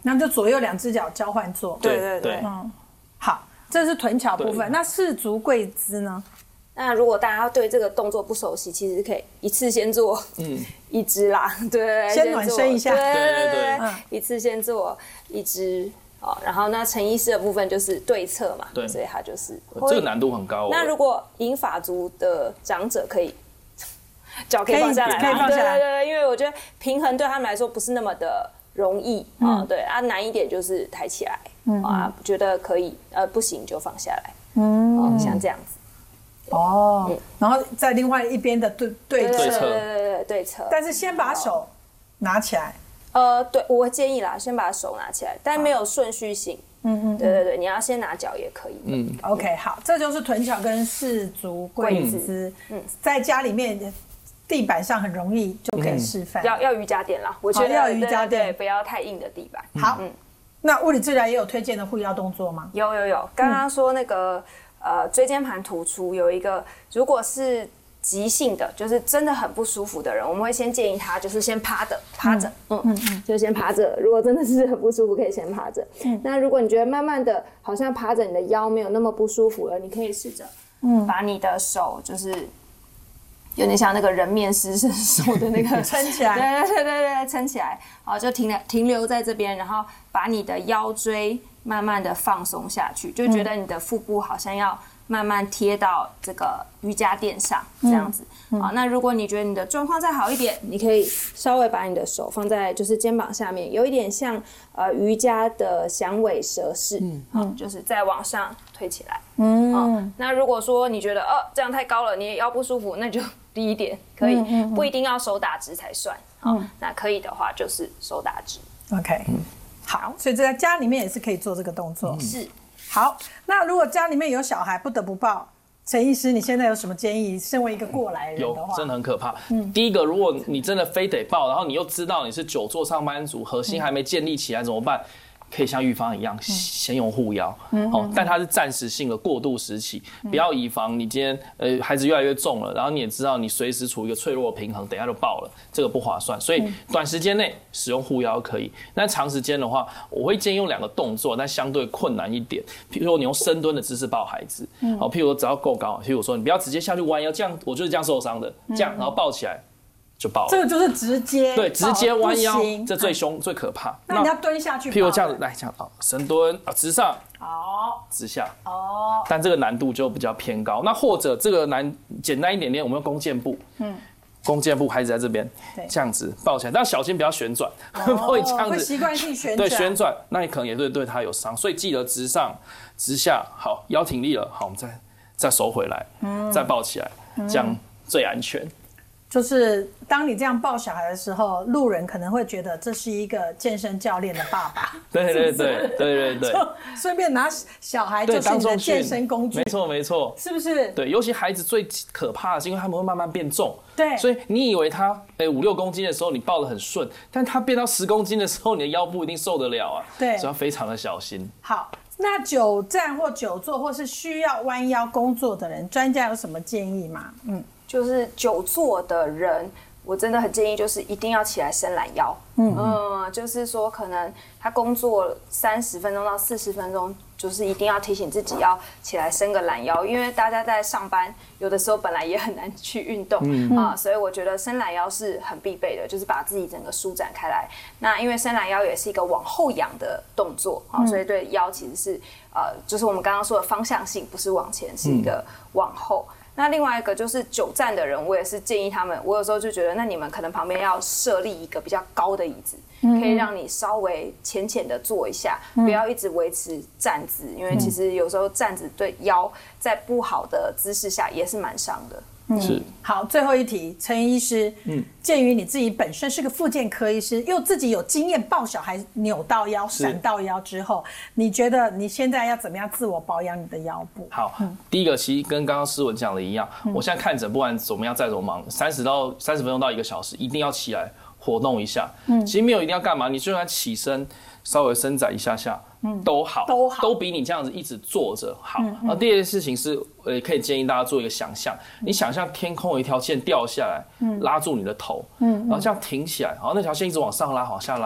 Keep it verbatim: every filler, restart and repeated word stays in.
那就左右两只脚交换做。 对对对， 嗯，好，这是臀桥部分。那四足跪姿呢？ 那如果大家对这个动作不熟悉，其实可以一次先做嗯一只啦，对， 先暖身一下， 对对对，嗯、一次先做一只。哦，然后那陈医师的部分就是对侧嘛，对，所以他就是这个难度很高。 那如果银发族的长者可以脚可以放下来， 可以放下来， 对对对，因为我觉得平衡对他们来说不是那么的容易啊、嗯哦，对啊，难一点就是抬起来，嗯啊，觉得可以，呃，不行就放下来，嗯，哦、像这样子。 哦、嗯，然后在另外一边的对对侧， 对对对对对侧， 但是先把手拿起来。 呃，对，我会建议啦，先把手拿起来，但没有顺序性。嗯嗯，对对对，你要先拿脚也可以。嗯 ，OK， 好，这就是臀桥跟四足跪姿。嗯，在家里面地板上很容易就可以示范。 要要瑜伽垫啦，我觉得要瑜伽垫， 不要太硬的地板。 好，嗯，那物理治疗也有推荐的护腰动作吗？ 有有有，刚刚说那个呃椎间盘突出有一个，如果是急性的，就是真的很不舒服的人，我们会先建议他就是先趴着，趴着，嗯嗯嗯，就先趴着。如果真的是很不舒服，可以先趴着。嗯，那如果你觉得慢慢的好像趴着你的腰没有那么不舒服了，你可以试着，嗯，把你的手就是有点像那个人面狮身手的那个撑起来， 对对对对对，撑起来，好，就停停留在这边，然后把你的腰椎慢慢的放松下去，就觉得你的腹部好像要慢慢贴到这个瑜伽垫上，这样子。嗯嗯、好，那如果你觉得你的状况再好一点，你可以稍微把你的手放在就是肩膀下面，有一点像呃瑜伽的响尾蛇式，嗯嗯、就是再往上推起来。嗯、哦，那如果说你觉得呃这样太高了，你也腰不舒服，那就低一点，可以，嗯嗯嗯、不一定要手打直才算。好、哦，嗯、那可以的话就是手打直。 OK，嗯、好，所以在家里面也是可以做这个动作。 嗯、是。 好，那如果家里面有小孩不得不抱，陈医师，你现在有什么建议？身为一个过来人的话， 有真的很可怕。嗯，第一个，如果你真的非得抱，然后你又知道你是久坐上班族，核心还没建立起来怎么办？可以像玉芳一样，先用护腰，嗯、哦，但它是暂时性的过渡时期，不要以防你今天呃孩子越来越重了，然后你也知道你随时处于一个脆弱的平衡，等一下就爆了，这个不划算。所以短时间内使用护腰可以，但长时间的话，我会建议用两个动作，但相对困难一点。譬如说你用深蹲的姿势抱孩子，哦，譬如说只要够高，譬如说你不要直接下去弯腰，这样我就是这样受伤的，这样然后抱起来。就爆了， 这个就是直接对直接弯腰，这最凶、最可怕。 那你要蹲下去， 譬如这样子，来这样啊，深蹲啊，直上， 哦， 直下，哦，但这个难度就比较偏高。那或者这个难简单一点点，我们用弓箭步，嗯，弓箭步孩子在这边，这样子抱起来，但小心不要旋转，会这样子， 会习惯性旋转， 对旋转，那你可能也对对他有伤，所以记得直上、直下，好，腰挺立了，好，我们再再收回来，嗯，再抱起来，这样最安全。 就是当你这样抱小孩的时候，路人可能会觉得这是一个健身教练的爸爸。 对对对对对对， 就顺便拿小孩就是你的健身工具。 没错没错， 是不是？ 对，尤其孩子最可怕的是，因为他们会慢慢变重。 对， 所以你以为他诶五六公斤的时候你抱得很顺，但他变到十公斤的时候，你的腰部一定受得了啊。 对， 所以要非常的小心。 好。那久站或久坐或是需要弯腰工作的人，专家有什么建议吗？嗯， 就是久坐的人，我真的很建议就是一定要起来伸懒腰。嗯, 嗯，就是说可能他工作三十分钟到四十分钟，就是一定要提醒自己要起来伸个懒腰，因为大家在上班有的时候本来也很难去运动、嗯、啊，所以我觉得伸懒腰是很必备的，就是把自己整个舒展开来。那因为伸懒腰也是一个往后仰的动作啊，所以对腰其实是呃，就是我们刚刚说的方向性，不是往前，是一个往后。那另外一个就是久站的人，我也是建议他们，我有时候就觉得，那你们可能旁边要设立一个比较高的椅子，可以让你稍微浅浅的坐一下，不要一直维持站姿，因为其实有时候站姿对腰在不好的姿势下也是蛮伤的。 嗯，是。好，最后一题，陈医师，嗯，鉴于你自己本身是个复健科医师，又自己有经验抱小孩扭到腰、闪到腰之后，你觉得你现在要怎么样自我保养你的腰部？ 好，嗯、第一个其实跟刚刚诗文讲的一样，嗯、我现在看诊，不管怎么样再怎么忙，三十到三十分钟到一个小时，一定要起来活动一下。嗯，其实没有一定要干嘛，你就算起身稍微伸展一下下。嗯，都好， 都好， 都比你这样子一直坐着好。嗯嗯、然后第二件事情是，呃，可以建议大家做一个想象，你想象天空有一条线掉下来，嗯、拉住你的头，嗯嗯、然后这样挺起来，然后那条线一直往上拉，往下拉。